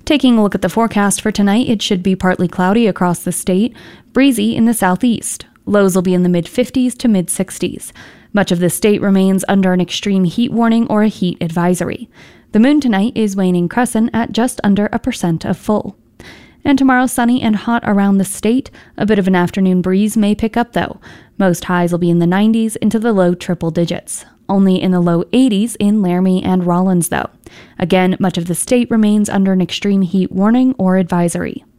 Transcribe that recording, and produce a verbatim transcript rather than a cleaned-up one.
Taking a look at the forecast for tonight, it should be partly cloudy across the state, breezy in the southeast. Lows will be in the mid fifties to mid sixties. Much of the state remains under an extreme heat warning or a heat advisory. The moon tonight is waning crescent at just under a percent of full. And tomorrow, sunny and hot around the state. A bit of an afternoon breeze may pick up, though. Most highs will be in the nineties into the low triple digits. Only in the low eighties in Laramie and Rawlins, though. Again, much of the state remains under an extreme heat warning or advisory.